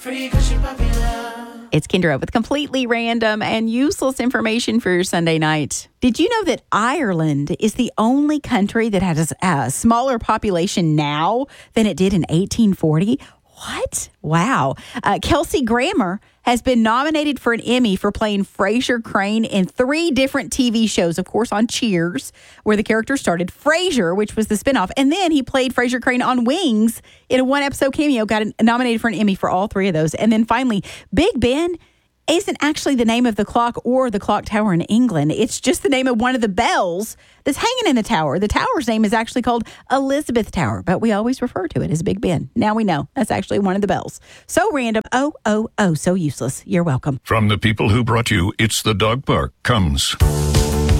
It's Kendra with completely random and useless information for your Sunday night. Did you know that Ireland is the only country that has a smaller population now than it did in 1840? What? Wow. Kelsey Grammer has been nominated for an Emmy for playing Frasier Crane in 3 different TV shows, of course, on Cheers, where the character started. Frasier, which was the spinoff. And then he played Frasier Crane on Wings in a 1-episode cameo, got nominated for an Emmy for all 3 of those. And then finally, Big Ben isn't actually the name of the clock or the clock tower in England. It's just the name of one of the bells that's hanging in the tower. The tower's name is actually called Elizabeth Tower, but we always refer to it as Big Ben. Now we know that's actually one of the bells. So random. Oh, so useless. You're welcome. From the people who brought you It's the Dog Park comes...